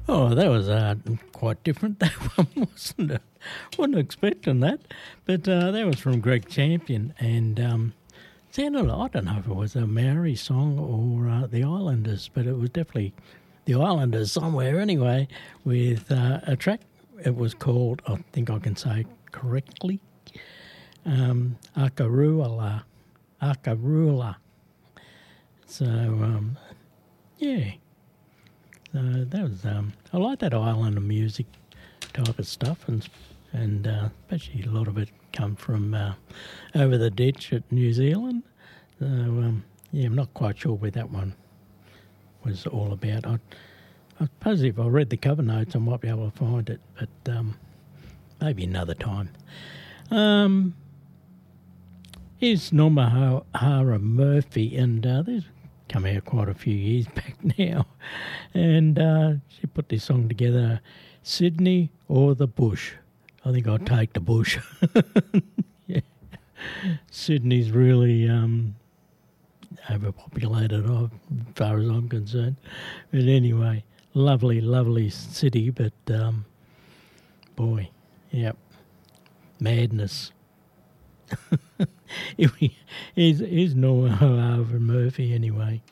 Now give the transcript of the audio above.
Oh, that was quite different, that one, wasn't it? Wasn't expecting that. But that was from Greg Champion, and sounded, I don't know if it was a Maori song or the Islanders, but it was definitely the Islanders somewhere anyway, with a track. It was called, I think I can say correctly, Akarula. Akarula. So, yeah. So that was, I like that Islander music type of stuff, and especially a lot of it come from over the ditch at New Zealand. So, yeah, I'm not quite sure where that one was all about. I suppose if I read the cover notes, I might be able to find it, but maybe another time. Here's Norma Hara Murphy, and this come out quite a few years back now, and she put this song together, Sydney or the Bush. I think I'll take the bush. Yeah. Sydney's really overpopulated as far as I'm concerned. But anyway, lovely, lovely city, but boy, yep, madness. He's Noah Harvard Murphy anyway.